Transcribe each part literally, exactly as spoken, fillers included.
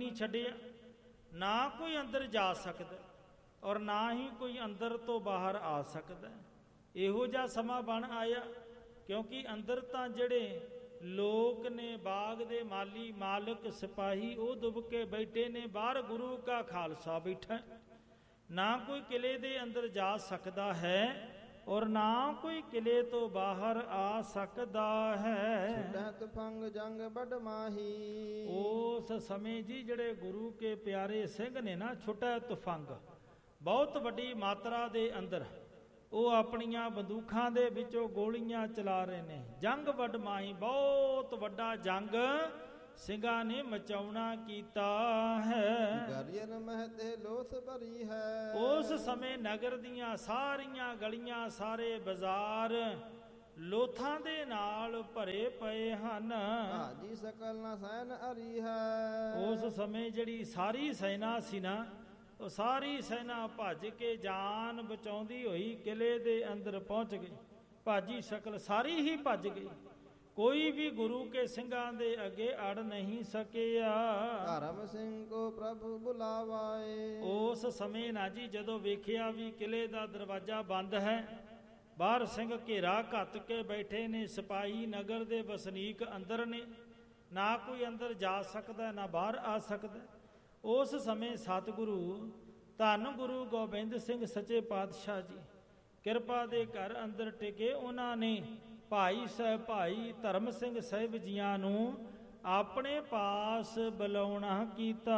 ਖਾਲੀ ਛੱਡਿਆ, ਨਾ ਕੋਈ ਅੰਦਰ ਜਾ ਸਕਦਾ ਔਰ ਨਾ ਹੀ ਕੋਈ ਅੰਦਰ ਤੋਂ ਬਾਹਰ ਆ ਸਕਦਾ। ਇਹੋ ਜਿਹਾ ਸਮਾਂ ਬਣ ਆਇਆ, ਕਿਉਂਕਿ ਅੰਦਰ ਤਾਂ ਜਿਹੜੇ ਲੋਕ ਨੇ, ਬਾਗ ਦੇ ਮਾਲੀ ਮਾਲਕ ਸਿਪਾਹੀ, ਉਹ ਦੁੱਬ ਕੇ ਬੈਠੇ ਨੇ, ਬਾਹਰ ਗੁਰੂ ਕਾ ਖਾਲਸਾ ਬੈਠਾ, ਨਾ ਕੋਈ ਕਿਲੇ ਦੇ ਅੰਦਰ ਜਾ ਸਕਦਾ ਹੈ ਔਰ ਨਾ ਕੋਈ ਕਿਲੇ ਤੋਂ ਬਾਹਰ ਆ ਸਕਦਾ ਹੈ। ਤੁਫੰਗ ਜੰਗ ਬੜ ਮਾਹੀ। ਉਸ ਸਮੇਂ ਜੀ ਜਿਹੜੇ ਗੁਰੂ ਕੇ ਪਿਆਰੇ ਸਿੰਘ ਨੇ ਨਾ, ਛੁੱਟਾ ਤੁਫੰਗ, ਬਹੁਤ ਵੱਡੀ ਮਾਤਰਾ ਦੇ ਅੰਦਰ ਉਹ ਆਪਣੀਆਂ ਬੰਦੂਕਾਂ ਦੇ ਵਿੱਚੋਂ ਗੋਲੀਆਂ ਚਲਾ ਰਹੇ ਨੇ। ਜੰਗ ਵੱਡ ਮਾਹੀ, ਬਹੁਤ ਵੱਡਾ ਜੰਗ ਸਿੰਘਾਂ ਨੇ ਮਚਾਉਣਾ ਕੀਤਾ ਹੈ। ਗਰੀਨ ਮਹਤੇ ਲੋਥ ਭਰੀ ਹੈ। ਉਸ ਸਮੇਂ ਨਗਰ ਦੀਆਂ ਸਾਰੀਆਂ ਗਲੀਆਂ, ਸਾਰੇ ਬਾਜ਼ਾਰ ਲੋਥਾਂ ਦੇ ਨਾਲ ਭਰੇ ਪਏ ਹਨ। ਭਾਜੀ ਸਕਲ ਨਾ ਸੈਨ ਅਰੀ ਹੈ। ਉਸ ਸਮੇਂ ਜਿਹੜੀ ਸਾਰੀ ਸੈਨਾ ਸੀ ਨਾ, ਉਹ ਸਾਰੀ ਸੈਨਾ ਭੱਜ ਕੇ ਜਾਨ ਬਚਾਉਂਦੀ ਹੋਈ ਕਿਲੇ ਦੇ ਅੰਦਰ ਪਹੁੰਚ ਗਈ। ਭਾਜੀ ਸ਼ਕਲ ਸਾਰੀ ਹੀ ਭੱਜ ਗਈ, ਕੋਈ ਵੀ ਗੁਰੂ ਕੇ ਸਿੰਘਾਂ ਦੇ ਅੱਗੇ ਅੜ ਨਹੀਂ ਸਕਿਆ। ਧਰਮ ਸਿੰਘ ਕੋ ਪ੍ਰਭੂ ਬੁਲਾਵਾਏ। ਉਸ ਸਮੇਂ ਨਾ ਜੀ ਜਦੋਂ ਵੇਖਿਆ ਵੀ ਕਿਲੇ ਦਾ ਦਰਵਾਜ਼ਾ ਬੰਦ ਹੈ, ਬਾਹਰ ਸਿੰਘ ਘੇਰਾ ਘੱਤ ਕੇ ਬੈਠੇ ਨੇ, ਸਿਪਾਹੀ ਨਗਰ ਦੇ ਵਸਨੀਕ ਅੰਦਰ ਨੇ, ਨਾ ਕੋਈ ਅੰਦਰ ਜਾ ਸਕਦਾ ਨਾ ਬਾਹਰ ਆ ਸਕਦਾ। ਉਸ ਸਮੇਂ ਸਤਿਗੁਰੂ ਧੰਨ ਗੁਰੂ ਗੋਬਿੰਦ ਸਿੰਘ ਸੱਚੇ ਪਾਤਸ਼ਾਹ ਜੀ ਕਿਰਪਾ ਦੇ ਘਰ ਅੰਦਰ ਟਿਕੇ, ਉਹਨਾਂ ਨੇ ਭਾਈ ਸਾਹਿਬ ਭਾਈ ਧਰਮ ਸਿੰਘ ਸਾਹਿਬ ਜੀਆਂ ਨੂੰ ਆਪਣੇ ਪਾਸ ਬੁਲਾਉਣਾ ਕੀਤਾ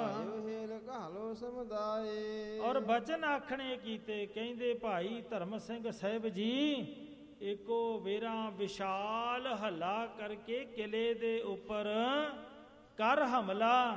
ਔਰ ਬਚਨ ਆਖਣੇ ਕੀਤੇ। ਕਹਿੰਦੇ ਭਾਈ ਧਰਮ ਸਿੰਘ ਸਾਹਿਬ ਜੀ ਇੱਕੋ ਵੇਰਾ ਵਿਸ਼ਾਲ ਹੱਲਾ ਕਰਕੇ ਕਿਲੇ ਦੇ ਉੱਪਰ ਕਰ ਹਮਲਾ।